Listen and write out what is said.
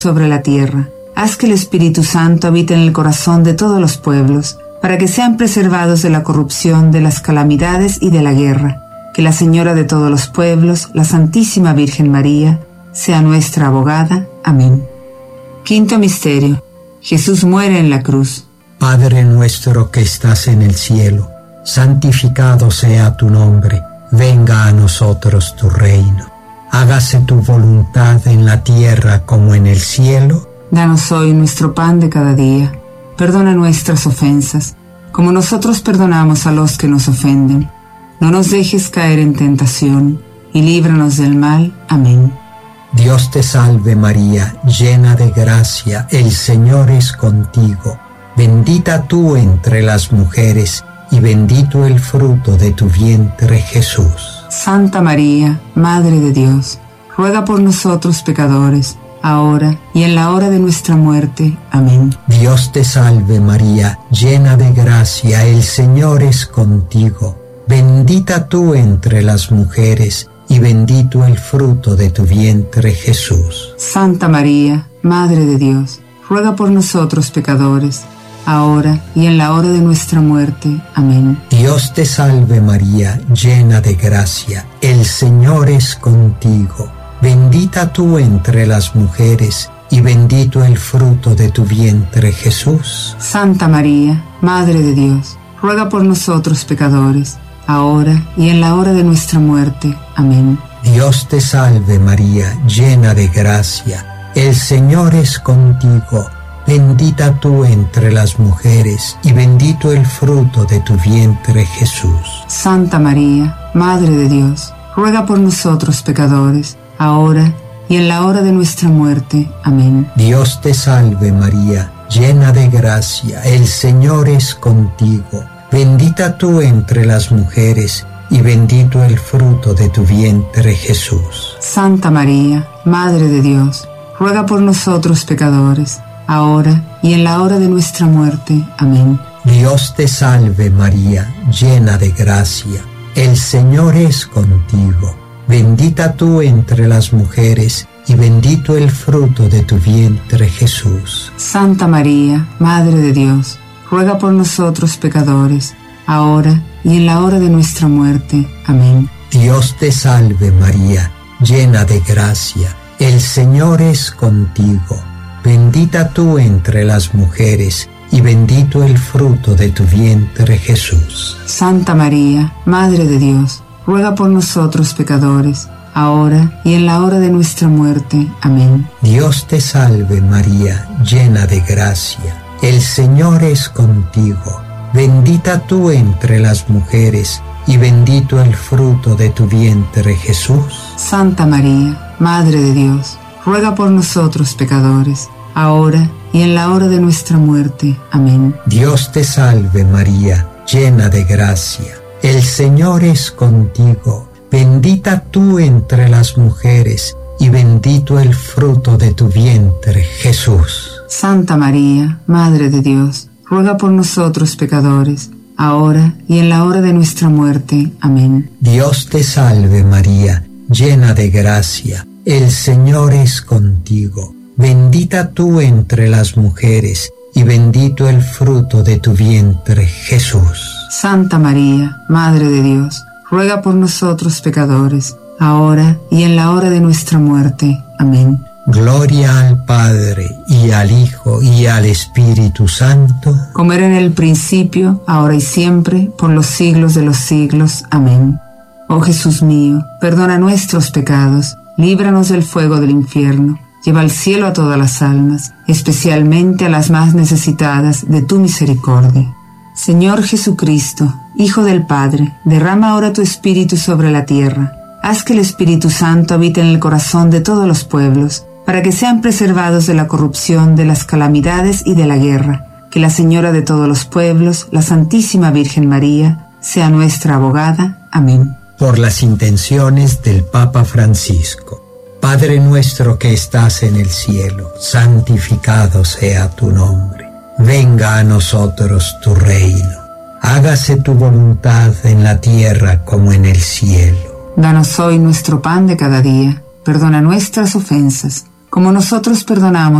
sobre la tierra. Haz que el Espíritu Santo habite en el corazón de todos los pueblos, para que sean preservados de la corrupción, de las calamidades y de la guerra. Que la Señora de todos los pueblos, la Santísima Virgen María, sea nuestra abogada. Amén. Quinto misterio. Jesús muere en la cruz. Padre nuestro que estás en el cielo, santificado sea tu nombre. Venga a nosotros tu reino. Hágase tu voluntad en la tierra como en el cielo. Danos hoy nuestro pan de cada día. Perdona nuestras ofensas, como nosotros perdonamos a los que nos ofenden. No nos dejes caer en tentación, y líbranos del mal. Amén. Dios te salve María, llena de gracia, el Señor es contigo. Bendita tú entre las mujeres, y bendito el fruto de tu vientre, Jesús. Santa María, Madre de Dios, ruega por nosotros pecadores, ahora y en la hora de nuestra muerte. Amén. Dios te salve María, llena de gracia, el Señor es contigo. Bendita tú entre las mujeres, y bendito el fruto de tu vientre, Jesús. Santa María, Madre de Dios, ruega por nosotros pecadores, ahora y en la hora de nuestra muerte. Amén. Dios te salve María, llena de gracia, el Señor es contigo. Bendita tú entre las mujeres, y bendito el fruto de tu vientre, Jesús. Santa María, Madre de Dios, ruega por nosotros pecadores, ahora y en la hora de nuestra muerte. Amén. Dios te salve María, llena de gracia, el Señor es contigo. Bendita tú entre las mujeres, y bendito el fruto de tu vientre, Jesús. Santa María, Madre de Dios, ruega por nosotros pecadores, ahora y en la hora de nuestra muerte. Amén. Dios te salve María, llena de gracia, el Señor es contigo. Bendita tú entre las mujeres, y bendito el fruto de tu vientre, Jesús. Santa María, Madre de Dios, ruega por nosotros pecadores, ahora y en la hora de nuestra muerte. Amén. Dios te salve María, llena de gracia, el Señor es contigo. Bendita tú entre las mujeres, y bendito el fruto de tu vientre, Jesús. Santa María, Madre de Dios, ruega por nosotros pecadores, ahora y en la hora de nuestra muerte. Amén. Dios te salve María, llena de gracia, el Señor es contigo. Bendita tú entre las mujeres, y bendito el fruto de tu vientre, Jesús. Santa María, Madre de Dios, ruega por nosotros pecadores, ahora y en la hora de nuestra muerte. Amén. Dios te salve María, llena de gracia, el Señor es contigo. Bendita tú entre las mujeres, y bendito el fruto de tu vientre, Jesús. Santa María, Madre de Dios, ruega por nosotros pecadores, ahora y en la hora de nuestra muerte. Amén. Dios te salve María, llena de gracia, el Señor es contigo. Bendita tú entre las mujeres, y bendito el fruto de tu vientre, Jesús. Santa María, Madre de Dios, ruega por nosotros pecadores, ahora y en la hora de nuestra muerte. Amén. Dios te salve María, llena de gracia, el Señor es contigo. Bendita tú entre las mujeres, y bendito el fruto de tu vientre, Jesús. Santa María, Madre de Dios, ruega por nosotros pecadores, ahora y en la hora de nuestra muerte. Amén. Gloria al Padre, y al Hijo, y al Espíritu Santo, como era en el principio, ahora y siempre, por los siglos de los siglos. Amén. Oh Jesús mío, perdona nuestros pecados, líbranos del fuego del infierno, lleva al cielo a todas las almas, especialmente a las más necesitadas de tu misericordia. Señor Jesucristo, Hijo del Padre, derrama ahora tu Espíritu sobre la tierra. Haz que el Espíritu Santo habite en el corazón de todos los pueblos, para que sean preservados de la corrupción, de las calamidades y de la guerra. Que la Señora de todos los pueblos, la Santísima Virgen María, sea nuestra abogada. Amén. Por las intenciones del Papa Francisco. Padre nuestro que estás en el cielo, santificado sea tu nombre. Venga a nosotros tu reino. Hágase tu voluntad en la tierra como en el cielo. Danos hoy nuestro pan de cada día. Perdona nuestras ofensas, como nosotros perdonamos